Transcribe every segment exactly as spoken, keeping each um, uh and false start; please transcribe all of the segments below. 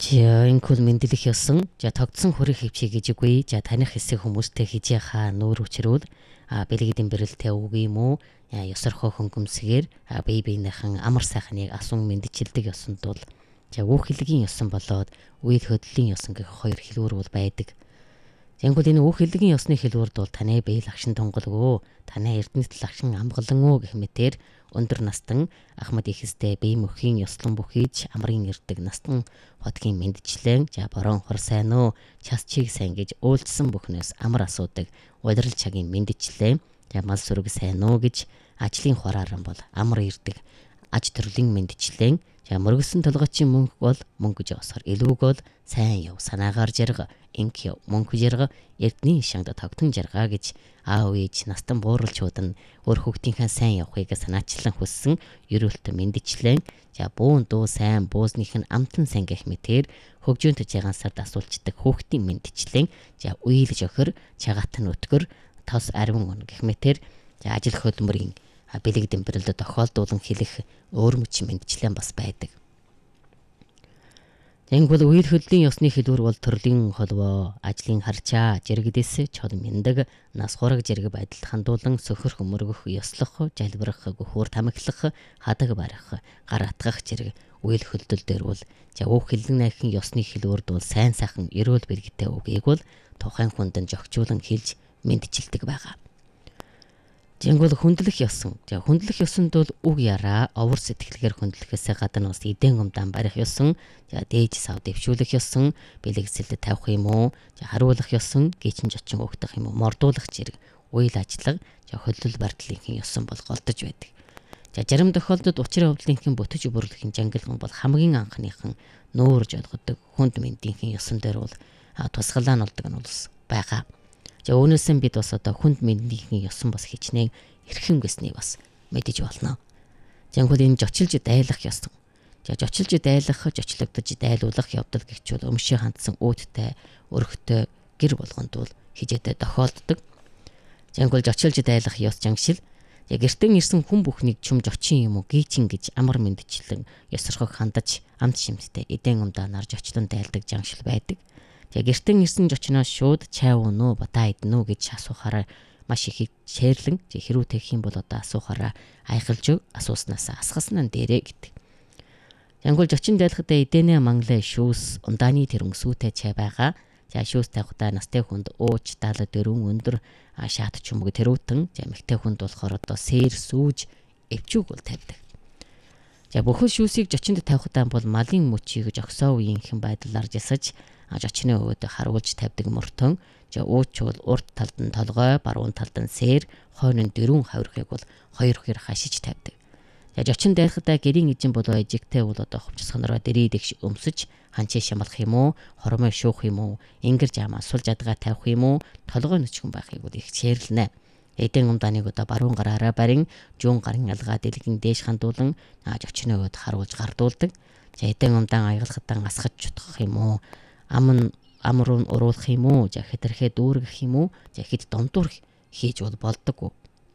За инкул мэдлэх ёсон. За тогтсон хөрийг хөвчий гэж үгүй. За таних хэсэг хүмүүстэй хийж хаа нүүр өчрүүл а бэлгэдэн бэрэлтэй үгүй юм уу? Ёсорхоо хөнгөмсгээр а бие биенийхэн амар сайхныг асуун мэдчилдэг ёсонд бол за үг хэлгийн ёсон болоод үйл хөдлөлийн ёсон гэх хоёр хэлбэр бол байдаг. Тэнгүүд энэ үг хэлгийн ёсны хэлбэрд бол таны бие лагшин тунгалгүй, таны эрдэнэт лагшин амгалан уу гэх мэтэр өндөр настан ахмад ихэстэй бие мөхийн ёслон бүхийж амрын ирдэг настан хотгийн мэдчлэн за борон хор сайн уу час чиг сайн гэж үйлдсэн бүхнээс амар асуудаг удирал цагийн мэдчлэн за мал сүрэг сайн уу гэж ажлын хурааран бол амар ирдэг аж төрлийн мэдчлэн за мөргөсөн толгойчийн мөнгө бол мөнгө гэж осоор илүүг бол сайн яв санаагаар жарга инк яв мөнгө жарга эрдний шангад тогтон жарга гэж аав ээж настан бууруулчуд нь өөр хүүхдийнхээ сайн явахыг санаачлан хүссэн ерөөлтө мэдчлэн за буун дуу сайн буусных нь амтан сайн гэх мэтэр хөгжөөнт жигансард асуулцдаг хүүхдийн мэдчлэн за уйлж өхөр чагат нь өтгөр тос ариун өн гэх мэтэр за ажил хөдөлмөрийн бэлэг дэмбэрэлд тохиолдуулан хэлэх өөр мөч мэдчлэн бас байдаг. Тэнгүүл үйл хөдлөлийн ёсны хэлбэр бол төрлийн холбоо, ажлын харчаа, жиргэдэс, чод мэндэг, нас хураг жиргэ байдалд хандуулан сөхөр хөмөргөх, ёслох, жалбирах, гөхөр тамхилах, хадаг барих, гар атгах жирэг үйл хөдлөл дээр бол за үг хэллэг найхын ёсны хэлбэрд бол сайн сайхан эрүүл бэргтэй үгийг бол тухайн хүнд жогчуулан хэлж мэдчилдэг байгаа. Тэнгүүл хүндлэх ёсон. За хүндлэх ёсонд бол үг яраа, овор сэтгэлгээр хүндлэхээс гадна бас эдэн умдаан барих ёсон, за дээж сав дэвшүүлэх ёсон, бэлэгсэлд тавих юм уу, за харуулах ёсон, гичин жочин өгдөх юм уу, мордуулах зэрэг үйл ажиллагаа, за хөдлөл бардлынхын ёсон бол голдож байдаг. За зарим тохиолдолд учрын хөвдлийнхэн бүтэж бүрэлдэхин жангалган бол хамгийн анхныхан нөөрж олгодог хүнд мэндийнхэн ёсон дээр бол тусгалаа нь болдог нь бол байгаа. За үүнээс нь бид бас одоо хүнд мэндийнхний ёсон бас хичнээн эрхэм гэснийг бас мэдэж болно. Тэнгүүд энэ жочилж дайлах ёсон. За жочилж дайлах, жочлогдож дайлуулах явдал гихчүүл өмшөө хандсан өөдтэй, өрхтэй гэр болгонд бол хижээтэй тохиолддог. Тэнгүүд жочилж дайлах ёс жангшил. За гэртэн ирсэн хүн бүхнийг чүм жочин юм уу гийчин гэж амар мэдчлэн ёсорхог хандаж амт шимттэй эдэн умдаанаар жочлон дайлдаг жангшил байдаг. За гэртэн ирсэн жочноос шууд чай уунуу батаа идэнүү гэж асуухаараа маш их чэрлэн хэрүү тэгэх юм бол одоо асуухаараа айхалж асууснаас асгаснаа дээрээ гэдэг. Янгол жочин дайлахтаа эдэнэ манглаа шүүс ундааны тэрэн сүүтэй чай байгаа. За шүүс тавихтаа настай хүнд ууч даалал дөрвөн өндөр шаат чүмэг тэрүүтэн за мэгтэй хүнд болохоор одоо сээр сүүж эвчүүг бол тавьдаг. За бүхэл шүүсийг жочинд тавихтаа бол малын мөчийг жогсоо үеийнхэн байдлаар жасаж жочны өвөд харуулж тавьдаг мөртөн за ууч бол урд талд нь толгой баруун талд нь сээр хойно нь дөрвөн хавирхыг бол хоёр хэр хашиж тавьдаг. За жочин дайрхтаа гэрийн эжин болоо эжигтэй бол одоо хувцасханараа дэрийдэгш өмсөж ханчаа шамлах юм уу хормой шуух юм уу ингэр жамаа сул жадгаа тавих юм уу толгой нөчгөн байхыг бол их чэрлэнэ. Эдэн умдааныг одоо баруун гараараа барин жуун гарын алгаа дэлгэн дээш хандуулан жочны өвөд харуулж гардуулдаг. За эдэн умдаан аягалахтаа асгаж чутгах юм уу ам амруу уруулах юм уу за хэтэрхээ дүүргэх юм уу за хэд домдуур хийж бол болдог.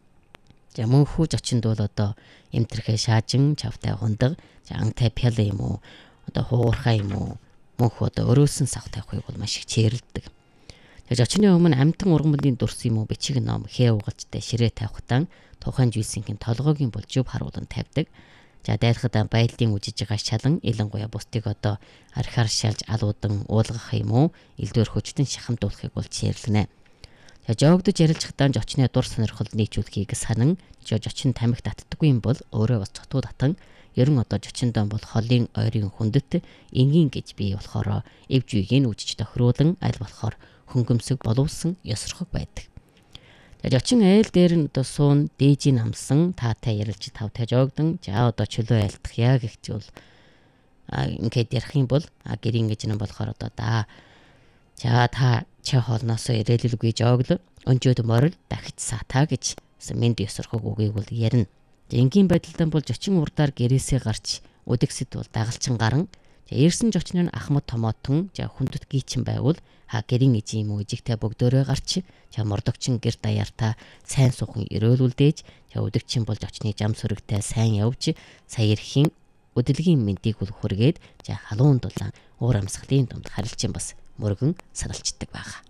За мөнхүү жочинд бол одоо эмтэрхээ шаажин чавтай хундаг за ангтай пял юм уу одоо хуурхаа юм уу мөнхүү одоо өрөөсөн сав тавихыг бол маш их чэрлдэг. За жочны өмнө амтан ургамлын дурс юм уу бичиг ном хээ угалжтай ширээ тавихтаа тухайн зүйлсийн толгойгийн бол жүв харуулan тавьдаг. За дайлахад баялдын үжиж байгаа шалан илэнгуяа бусдыг одоо архаар шалж алуудан уулгах юм уу элдвэр хөчтөн шахамдуулахыг бол чирлэнэ. За жоогдож ярилцахдаа жочны дур сонирхол нийцүүлэхийг санан жочин тамхи татдаггүй юм бол өөрөө бас цотуу татан ерөн одоо жочиндаа бол холын ойрын хүндэт энгийн гэж бий болохоор эвж үеийг үжиж тохируулан аль болохоор хөнгөмсөг боловсон ёсрохог байдаг. Жочин айл дээр нь одоо суун дээжийн хамсан таатай ярилж тавтай жоогдон за одоо чөлөө айлтах яа гэх зүйл ингээд ярих юм бол гэрийн гэж нь болохоор одоо да за та чи хоолноос ирээлэлгүй жоогл өнжөөд морил дахиж саатаа гэж мэд ёсорхог үгийг бол ярина. Энгийн байдалдан бол жочин урдаар гэрээсээ гарч өдөгсөд бол дагалчин гарan ирсэн жочны нь ахмад томоотон за хүндэт гийчин байвал ха гэрийн эжи юм уу эжигтэй бөгдөөрөө гарч за мордогчин гэр даяартаа сайн суухан өрөөлүүлдээж за өдөгчин бол жочны жам сүрэгтэй сайн явж сая эрхийн хүдлгийн мэндийг хүргээд за халуун дулаан уур амьсгалын дунд харилцан бас мөргөн садалцдаг байгаа.